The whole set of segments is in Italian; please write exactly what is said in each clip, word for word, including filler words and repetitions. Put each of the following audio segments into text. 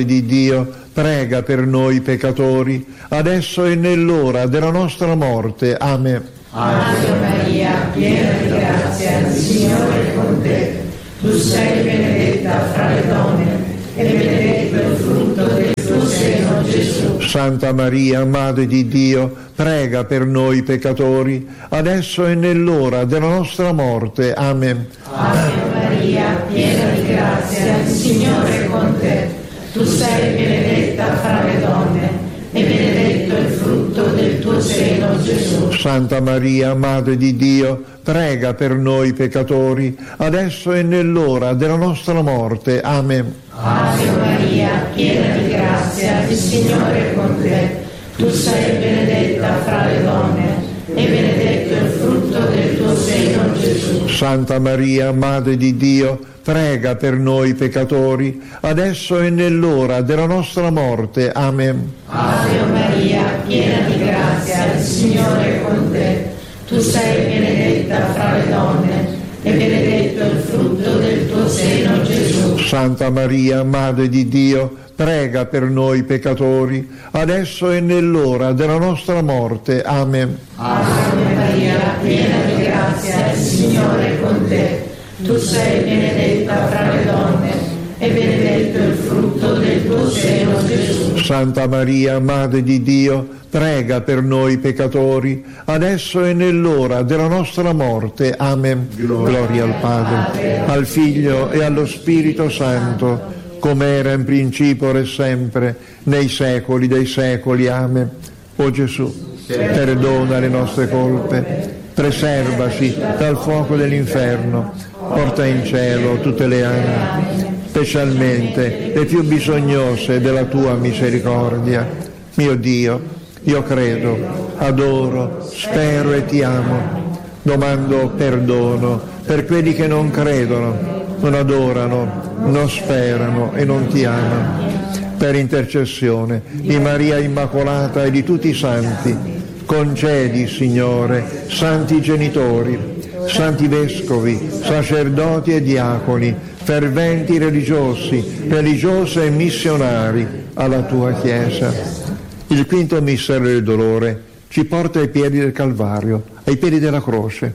di Dio, prega per noi peccatori, adesso e nell'ora della nostra morte. Amen. Ave Maria, piena di grazia, il Signore è con te. Tu sei benedetta fra le donne, e benedetto il frutto del tuo seno, Gesù. Santa Maria, Madre di Dio, prega per noi peccatori, adesso e nell'ora della nostra morte. Amen. Ave Maria, piena di grazia, il Signore è con te. Tu sei benedetta fra le donne, e benedetto il frutto del tuo seno, Gesù. Santa Maria, Madre di Dio, prega per noi peccatori, adesso e nell'ora della nostra morte. Amen. Ave Maria, piena di grazia, il Signore è con te. Tu sei benedetta fra le donne, e benedetto il frutto del tuo seno, Gesù. Santa Maria, Madre di Dio, prega per noi peccatori, adesso e nell'ora della nostra morte. Amen. Ave Maria, piena di grazia, il Signore è con te. Tu sei benedetta fra le donne, e benedetto il frutto del tuo seno, Gesù. Santa Maria, Madre di Dio, prega per noi peccatori, adesso e nell'ora della nostra morte. Amen. Ave Maria, piena di grazia, il Signore è con te. Tu sei benedetta fra le donne, e benedetto il frutto del tuo seno, Gesù. Santa Maria, Madre di Dio, prega per noi peccatori, adesso e nell'ora della nostra morte. Amen. Gloria, Gloria al Padre, al Figlio e allo Spirito Santo, come era in principio, ora e sempre, nei secoli dei secoli. Amen. O Gesù, perdona le nostre colpe, preservaci dal fuoco dell'inferno, porta in cielo tutte le anime, specialmente le più bisognose della tua misericordia. Mio Dio, io credo, adoro, spero e ti amo. Domando perdono per quelli che non credono, non adorano, non sperano e non ti amano. Per intercessione di Maria Immacolata e di tutti i santi, concedi, Signore, santi genitori, santi vescovi, sacerdoti e diaconi, ferventi religiosi, religiose e missionari alla tua Chiesa. Il quinto mistero del dolore ci porta ai piedi del Calvario, ai piedi della croce.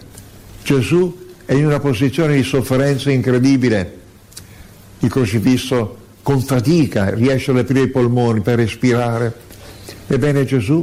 Gesù è in una posizione di sofferenza incredibile. Il crocifisso con fatica riesce ad aprire i polmoni per respirare. Ebbene Gesù,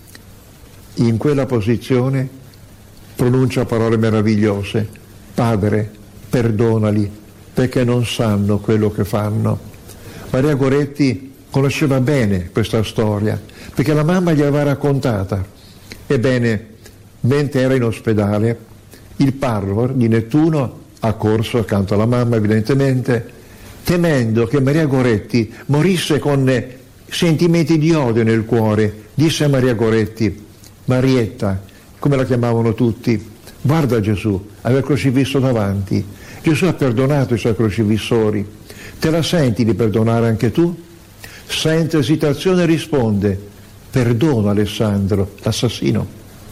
in quella posizione, pronuncia parole meravigliose. Padre, perdonali, perché non sanno quello che fanno. Maria Goretti conosceva bene questa storia, perché la mamma gliel'aveva raccontata. Ebbene, mentre era in ospedale, il parroco di Nettuno ha corso accanto alla mamma, evidentemente, temendo che Maria Goretti morisse con sentimenti di odio nel cuore. Disse a Maria Goretti: Marietta, come la chiamavano tutti, guarda Gesù, aveva il crocifisso davanti. Gesù ha perdonato i suoi crocifissori. Te la senti di perdonare anche tu? Senza esitazione risponde: perdono Alessandro, l'assassino,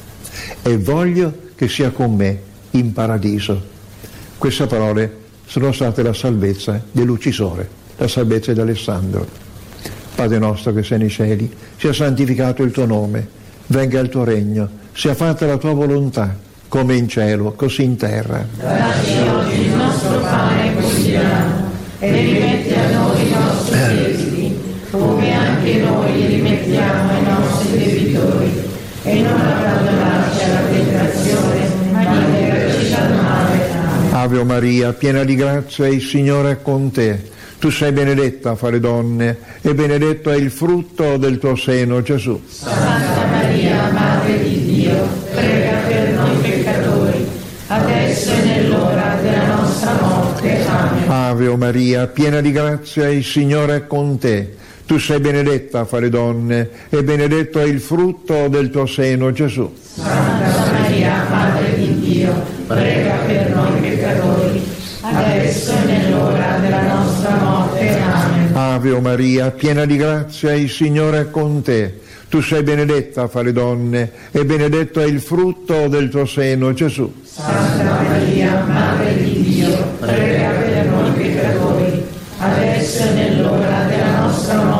e voglio che sia con me in paradiso. Queste parole sono state la salvezza dell'uccisore, la salvezza di Alessandro. Padre nostro che sei nei cieli, sia santificato il tuo nome, venga il tuo regno, sia fatta la tua volontà, come in cielo, così in terra. Dacci oggi il nostro pane quotidiano, e rimetti a noi i nostri debiti, come anche noi li rimettiamo ai nostri debitori, e non abbandonarci alla tentazione, ma liberaci dal male. Ave Maria, piena di grazia, il Signore è con te. Tu sei benedetta fra le donne, e benedetto è il frutto del tuo seno, Gesù. Santa Maria, Madre di Dio, prega per noi peccatori, adesso e nell'ora della nostra morte. Amen. Ave Maria, piena di grazia, il Signore è con te. Tu sei benedetta fra le donne, e benedetto è il frutto del tuo seno, Gesù. Santa Maria, Madre di Dio, prega per noi peccatori, adesso e nell'ora della nostra morte. Amen. Ave Maria, piena di grazia, il Signore è con te. Tu sei benedetta fra le donne, e benedetto è il frutto del tuo seno, Gesù. Santa Maria, Madre di Dio, prega per noi peccatori, adesso e nell'ora della nostra morte.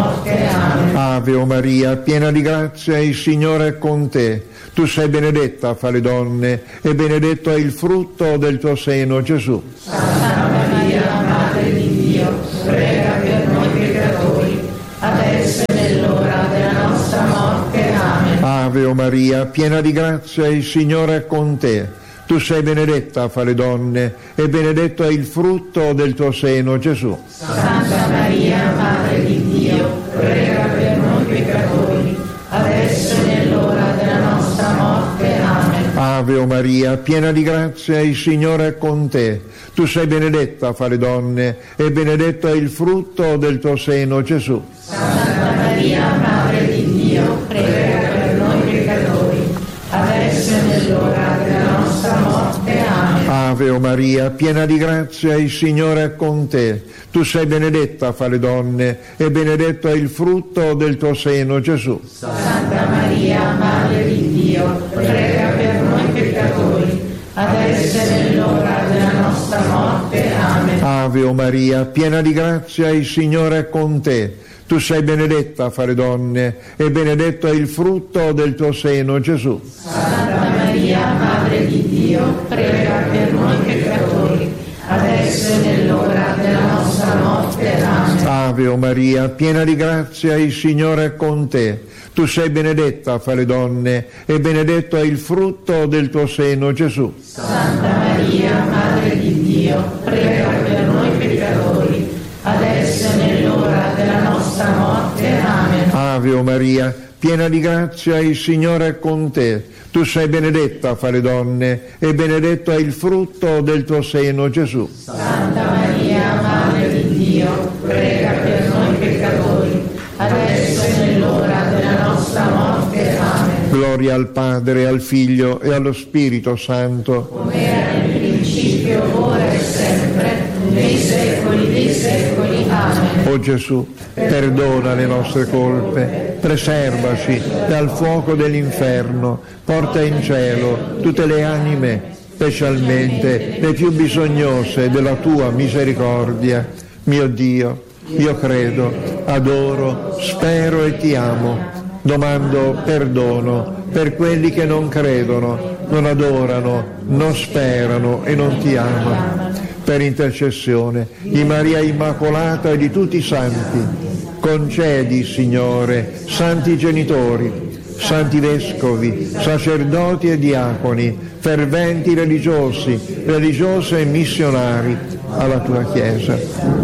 Ave o Maria, piena di grazia, il Signore è con te. Tu sei benedetta fra le donne e benedetto è il frutto del tuo seno, Gesù. Santa Maria, Madre di Dio, prega per noi peccatori, adesso e nell'ora della nostra morte. Amen. Ave o Maria, piena di grazia, il Signore è con te. Tu sei benedetta fra le donne e benedetto è il frutto del tuo seno, Gesù. Santa Maria, Madre di Dio, prega per noi peccatori, adesso e nell'ora della nostra morte. Amen. Ave o Maria, piena di grazia, il Signore è con te. Tu sei benedetta fra le donne e benedetto è il frutto del tuo seno, Gesù. Santa Maria, Madre di Dio, prega per noi peccatori, adesso e nell'ora della nostra morte. Amen. Ave o Maria, piena di grazia, il Signore è con te. Tu sei benedetta fra le donne e benedetto è il frutto del tuo seno, Gesù. Santa Maria, Madre di Dio, prega per noi peccatori, adesso e nell'ora della nostra morte. Amen. Ave o Maria, piena di grazia, il Signore è con te. Tu sei benedetta fra le donne e benedetto è il frutto del tuo seno, Gesù. Santa Maria, Madre di Dio, prega per noi peccatori, adesso e nell'ora della nostra morte. Amen. Ave o Maria, piena di grazia, il Signore è con te. Tu sei benedetta fra le donne e benedetto è il frutto del tuo seno, Gesù. Santa Maria, Madre di Dio, prega per noi peccatori, adesso e nell'ora della nostra morte. Amen. Ave o Maria, piena di grazia, il Signore è con te. Tu sei benedetta fra le donne e benedetto è il frutto del tuo seno, Gesù. Santa Maria, Madre di Dio, prega per noi peccatori, adesso e nell'ora della nostra morte. Amen. Gloria al Padre, al Figlio e allo Spirito Santo. Come era nel principio, ora e sempre, nei secoli dei secoli. Amen. O Gesù, perdona le nostre colpe, preservaci dal fuoco dell'inferno, porta in cielo tutte le anime, specialmente le più bisognose della tua misericordia. Mio Dio, io credo, adoro, spero e ti amo. Domando perdono per quelli che non credono, non adorano, non sperano e non ti amano. Per intercessione di Maria Immacolata e di tutti i santi, concedi, Signore, santi genitori, santi vescovi, sacerdoti e diaconi, ferventi religiosi, religiose e missionari alla tua Chiesa.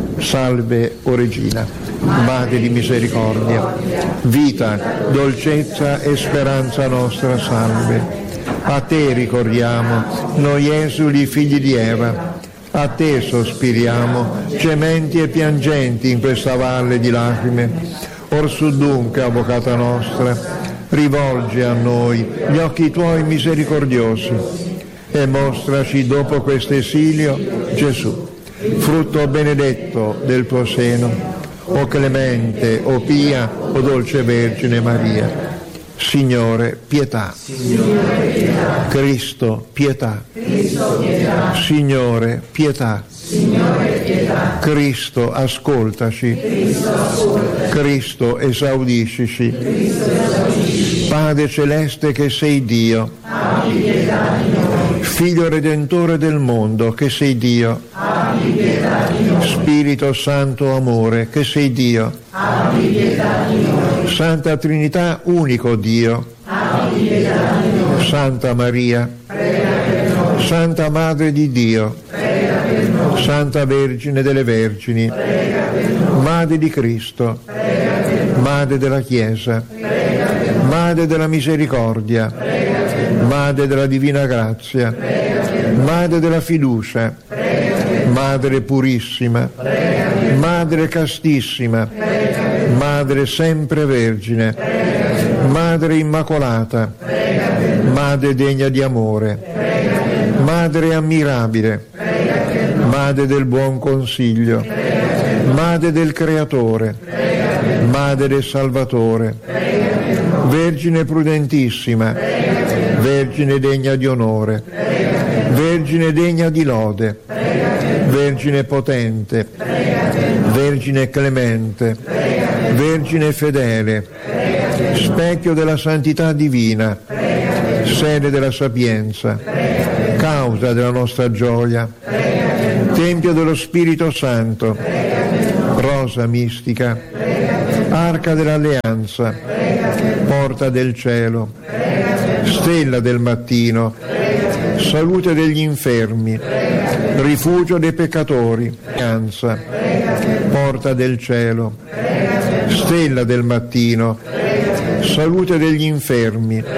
Salve, o Regina, Madre di misericordia, vita, dolcezza e speranza nostra, salve. A te ricordiamo, noi esuli figli di Eva. A te sospiriamo, gementi e piangenti in questa valle di lacrime. Orsù dunque, avvocata nostra, rivolge a noi gli occhi tuoi misericordiosi e mostraci dopo questo esilio Gesù, frutto benedetto del tuo seno, o clemente, o pia, o dolce Vergine Maria. Signore, pietà. Signore, pietà. Cristo, pietà. Cristo, pietà. Signore, pietà. Signore, pietà. Cristo, ascoltaci. Cristo, ascoltaci. Cristo, esaudiscici. Cristo, esaudisci. Padre celeste che sei Dio, abbi pietà di noi. Figlio redentore del mondo che sei Dio, abbi pietà di noi. Spirito Santo amore che sei Dio, abbi pietà di noi. Santa Trinità unico Dio, abbi pietà di noi. Santa Maria, Prega per noi. Santa Madre di Dio, Prega per noi. Santa Vergine delle Vergini, Prega per noi. Madre di Cristo, Prega per noi. Madre della Chiesa, Prega per noi. Madre della Misericordia, Prega per noi. Madre della Divina Grazia, Prega per noi. Madre della Fiducia, Prega per noi. Madre Purissima, Prega per noi. Madre Castissima, Prega per noi. Madre sempre Vergine, Prega per noi. Madre Immacolata, Prega per noi. Madre degna di amore, Prega per noi. Madre ammirabile, Prega per noi. Madre del buon consiglio, Prega per noi. Madre del Creatore, Prega per noi. Madre del Salvatore, Prega per noi. Vergine prudentissima, Prega per noi. Vergine degna di onore, Prega per noi. Vergine degna di lode, Prega per noi. Vergine potente, Prega per noi. Vergine clemente, Prega per Vergine fedele, specchio della santità divina, sede della sapienza, causa della nostra gioia, Tempio dello Spirito Santo, rosa mistica, arca dell'alleanza, porta del cielo, stella del mattino, salute degli infermi, rifugio dei peccatori, alleanza, porta del cielo, stella del mattino, salute degli infermi,